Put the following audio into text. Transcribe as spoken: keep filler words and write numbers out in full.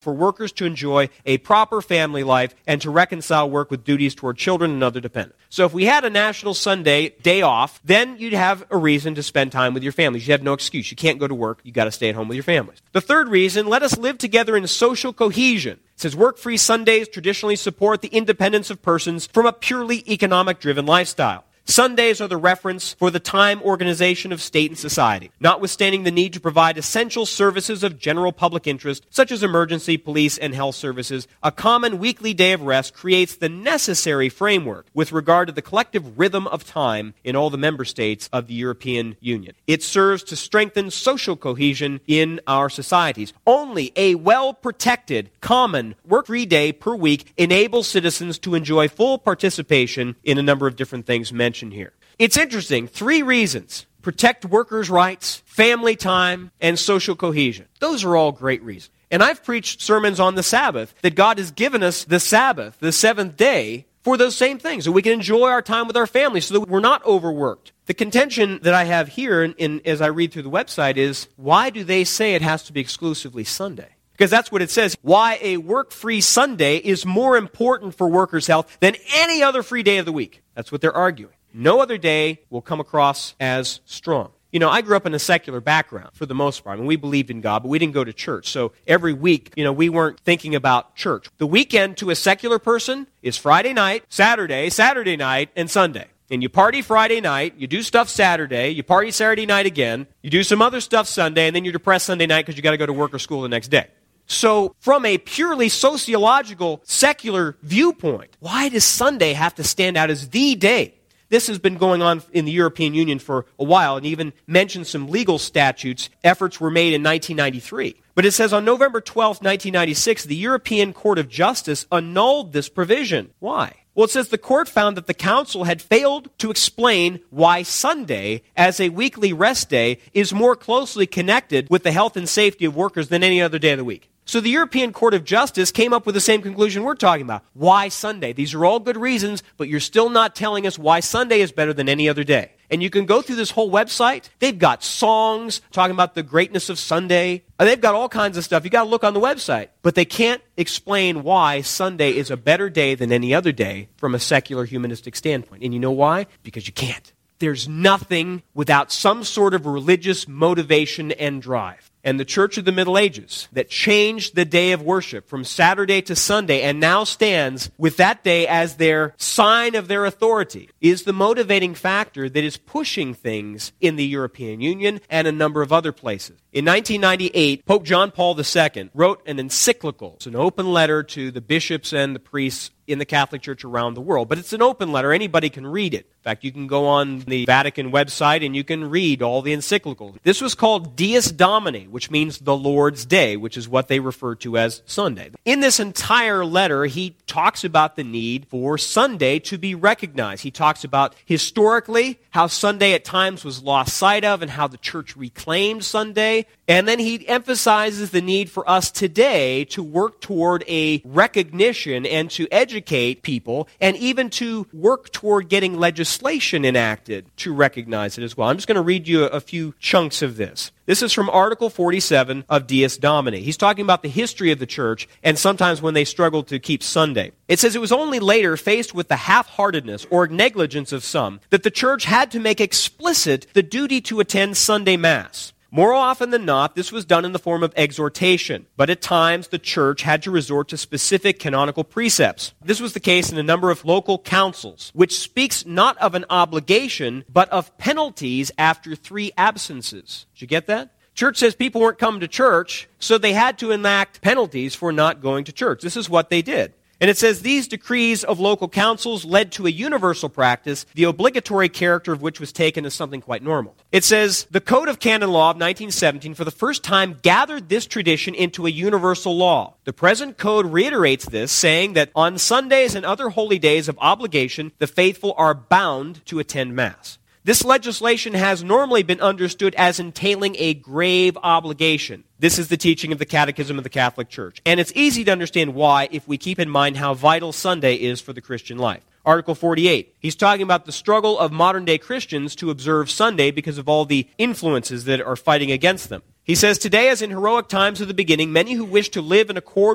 for workers to enjoy a proper family life and to reconcile work with duties toward children and other dependents. So if we had a National Sunday day off, then you'd have a reason to spend time with your families. You have no excuse. You can't go to work. You've got to stay at home with your families. The third reason, let us live together in social cohesion. It says work-free Sundays traditionally support the independence of persons from a purely economic-driven lifestyle. Sundays are the reference for the time organization of state and society, notwithstanding the need to provide essential services of general public interest, such as emergency, police, and health services. A common weekly day of rest creates the necessary framework with regard to the collective rhythm of time in all the member states of the European Union. It serves to strengthen social cohesion in our societies. Only a well-protected, common, work-free day per week enables citizens to enjoy full participation in a number of different things mentioned here. It's interesting. Three reasons. Protect workers' rights, family time, and social cohesion. Those are all great reasons. And I've preached sermons on the Sabbath that God has given us the Sabbath, the seventh day, for those same things, so we can enjoy our time with our families so that we're not overworked. The contention that I have here in, in, as I read through the website is, why do they say it has to be exclusively Sunday? Because that's what it says. Why a work-free Sunday is more important for workers' health than any other free day of the week. That's what they're arguing. No other day will come across as strong. You know, I grew up in a secular background for the most part. I mean, we believed in God, but we didn't go to church. So every week, you know, we weren't thinking about church. The weekend to a secular person is Friday night, Saturday, Saturday night, and Sunday. And you party Friday night, you do stuff Saturday, you party Saturday night again, you do some other stuff Sunday, and then you're depressed Sunday night because you got to go to work or school the next day. So from a purely sociological, secular viewpoint, why does Sunday have to stand out as the day? This has been going on in the European Union for a while, and even mentioned some legal statutes. Efforts were made in nineteen ninety-three. But it says on November twelfth, nineteen ninety-six, the European Court of Justice annulled this provision. Why? Well, it says the court found that the council had failed to explain why Sunday, as a weekly rest day, is more closely connected with the health and safety of workers than any other day of the week. So the European Court of Justice came up with the same conclusion we're talking about. Why Sunday? These are all good reasons, but you're still not telling us why Sunday is better than any other day. And you can go through this whole website. They've got songs talking about the greatness of Sunday. They've got all kinds of stuff. You've got to look on the website. But they can't explain why Sunday is a better day than any other day from a secular humanistic standpoint. And you know why? Because you can't. There's nothing without some sort of religious motivation and drive. And the Church of the Middle Ages that changed the day of worship from Saturday to Sunday and now stands with that day as their sign of their authority is the motivating factor that is pushing things in the European Union and a number of other places. In nineteen ninety-eight, Pope John Paul the Second wrote an encyclical. It's an open letter to the bishops and the priests in the Catholic Church around the world. But it's an open letter. Anybody can read it. In fact, you can go on the Vatican website and you can read all the encyclicals. This was called Dies Domini, which means the Lord's Day, which is what they refer to as Sunday. In this entire letter, he talks about the need for Sunday to be recognized. He talks about historically how Sunday at times was lost sight of and how the church reclaimed Sunday. And then he emphasizes the need for us today to work toward a recognition and to educate people and even to work toward getting legislation enacted to recognize it as well. I'm just going to read you a few chunks of this. This is from Article forty-seven of Dies Domini. He's talking about the history of the church and sometimes when they struggled to keep Sunday. It says, it was only later, faced with the half-heartedness or negligence of some, that the church had to make explicit the duty to attend Sunday Mass. More often than not, this was done in the form of exhortation, but at times the church had to resort to specific canonical precepts. This was the case in a number of local councils, which speaks not of an obligation, but of penalties after three absences. Did you get that? Church says people weren't coming to church, so they had to enact penalties for not going to church. This is what they did. And it says, these decrees of local councils led to a universal practice, the obligatory character of which was taken as something quite normal. It says, the Code of Canon Law of nineteen seventeen for the first time gathered this tradition into a universal law. The present code reiterates this, saying that on Sundays and other holy days of obligation, the faithful are bound to attend Mass. This legislation has normally been understood as entailing a grave obligation. This is the teaching of the Catechism of the Catholic Church. And it's easy to understand why if we keep in mind how vital Sunday is for the Christian life. Article forty-eight, he's talking about the struggle of modern-day Christians to observe Sunday because of all the influences that are fighting against them. He says, today, as in heroic times of the beginning, many who wish to live in accord